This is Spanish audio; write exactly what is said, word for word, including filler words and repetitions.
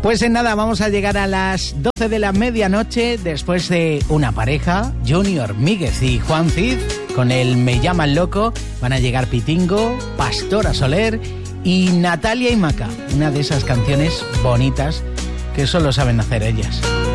Pues en nada, vamos a llegar a las doce de la medianoche después de una pareja, Junior Míguez y Juan Cid, con el Me Llaman Loco. Van a llegar Pitingo, Pastora Soler y Natalia y Maca, una de esas canciones bonitas que solo saben hacer ellas.